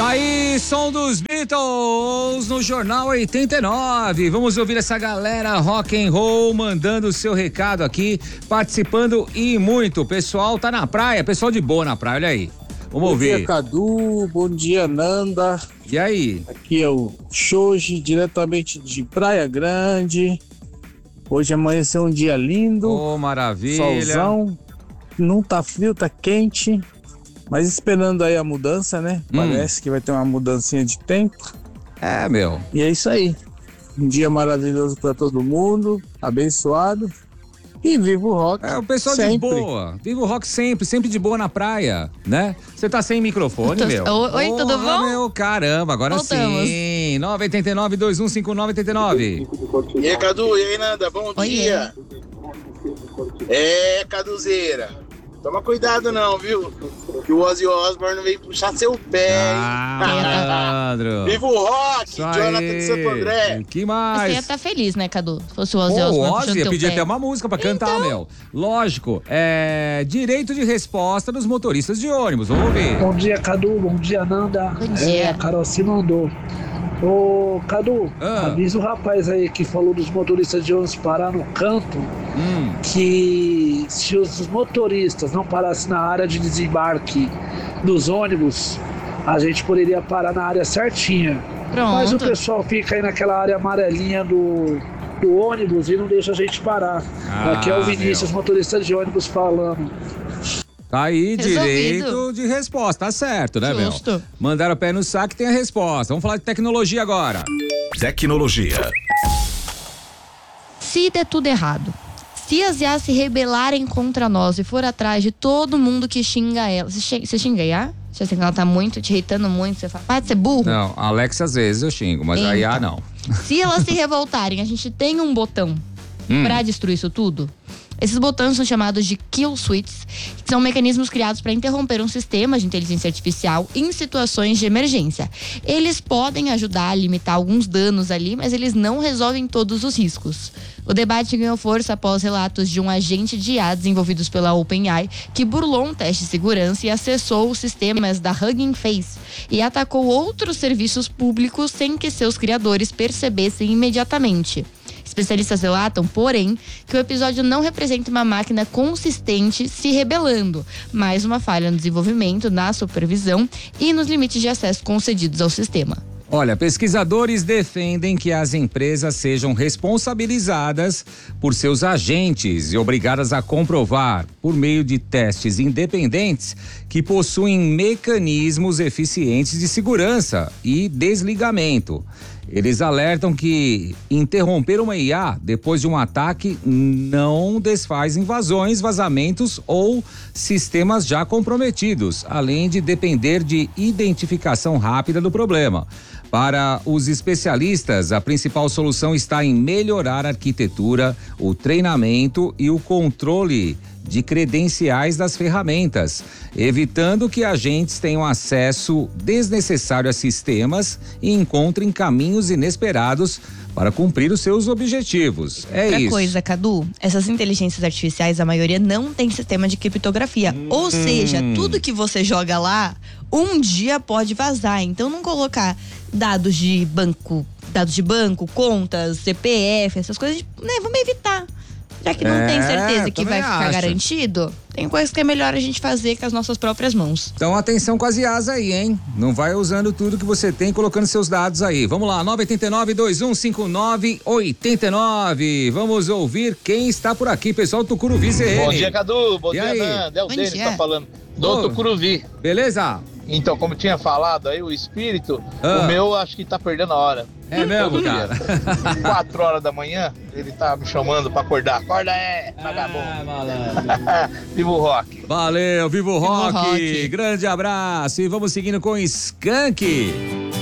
Tá aí, som dos Beatles no Jornal 89. Vamos ouvir essa galera rock and roll mandando o seu recado aqui, participando e muito. O pessoal tá na praia, pessoal de boa na praia, olha aí. Vamos ouvir. Bom dia, Cadu. Bom dia, Nanda. E aí? Aqui é o Shoji, diretamente de Praia Grande. Hoje amanheceu um dia lindo. Oh, maravilha. Solzão. Não tá frio, tá quente. Mas esperando aí a mudança, né? Parece que vai ter uma mudancinha de tempo. É, meu. E é isso aí. Um dia maravilhoso pra todo mundo. Abençoado. E viva o rock. É, o pessoal sempre. de boa. Viva o rock sempre, sempre de boa na praia, né? Você tá sem microfone, meu. Oi, tudo bom? Meu, caramba, agora Voltamos. sim. 989-215989. E aí, Cadu, e aí, Nanda, bom Oi, dia. É, Caduzeira. Toma cuidado não, viu? Que o Ozzy Osbourne veio puxar seu pé, hein? Malandro. Viva o rock, Isso Jonathan aí. de Santo André. Que Você mais? ia estar feliz, né, Cadu? Se fosse o Ozzy Pô, o Osbourne Ozzy puxando ia teu pedir pé. até uma música pra cantar, Então. meu. Lógico, direito de resposta dos motoristas de ônibus, vamos ouvir. Bom dia, Cadu. Bom dia, Nanda. Bom dia. A Carol se mandou. Ô, Cadu, avisa o rapaz aí que falou dos motoristas de ônibus parar no canto, que se os motoristas não parassem na área de desembarque dos ônibus, a gente poderia parar na área certinha. Pronto. Mas o pessoal fica aí naquela área amarelinha do ônibus e não deixa a gente parar. Aqui é o Vinícius, motorista de ônibus, falando. Tá aí, Resolvido. direito de resposta, tá certo, né, Justo. meu? Mandaram o pé no saco e tem a resposta. Vamos falar de tecnologia agora. Tecnologia. Se der tudo errado, se as IA se rebelarem contra nós e for atrás de todo mundo que xinga ela. Você xinga a IA? Você assim, que ela tá muito, te irritando muito, você fala, para de ser burro? Não, Alex às vezes eu xingo, mas a IA não. Se elas se revoltarem, a gente tem um botão pra destruir isso tudo. Esses botões são chamados de kill switches, que são mecanismos criados para interromper um sistema de inteligência artificial em situações de emergência. Eles podem ajudar a limitar alguns danos ali, mas eles não resolvem todos os riscos. O debate ganhou força após relatos de um agente de IA desenvolvidos pela OpenAI que burlou um teste de segurança e acessou os sistemas da Hugging Face e atacou outros serviços públicos sem que seus criadores percebessem imediatamente. Especialistas relatam, porém, que o episódio não representa uma máquina consistente se rebelando, mas uma falha no desenvolvimento, na supervisão e nos limites de acesso concedidos ao sistema. Olha, pesquisadores defendem que as empresas sejam responsabilizadas por seus agentes e obrigadas a comprovar, por meio de testes independentes, que possuem mecanismos eficientes de segurança e desligamento. Eles alertam que interromper uma IA depois de um ataque não desfaz invasões, vazamentos ou sistemas já comprometidos, além de depender de identificação rápida do problema. Para os especialistas, a principal solução está em melhorar a arquitetura, o treinamento e o controle de credenciais das ferramentas, evitando que agentes tenham acesso desnecessário a sistemas e encontrem caminhos inesperados para cumprir os seus objetivos. É Outra isso. coisa, Cadu, essas inteligências artificiais, a maioria não tem sistema de criptografia. Ou seja, tudo que você joga lá, um dia pode vazar. Então não colocar dados de banco, contas, CPF, essas coisas, né, vamos evitar. Já que não tem certeza que vai ficar garantido, tem coisas que é melhor a gente fazer com as nossas próprias mãos. Então atenção com as IAs aí, hein? Não vai usando tudo que você tem, colocando seus dados aí. Vamos lá, 989-2159-89. Vamos ouvir quem está por aqui, pessoal do Tucuruvi CN. Bom dia, Cadu. Bom E dia, aí? Nanda. É o Bom Denis dia. que tá falando. Do Tucuruvi. Beleza? Então, como tinha falado aí, o espírito, o meu acho que tá perdendo a hora. É mesmo, Todo cara? dia. 4 horas da manhã, ele tá me chamando pra acordar. Acorda, vagabundo. Viva o rock. Valeu, viva o rock. rock. Grande abraço e vamos seguindo com Skank.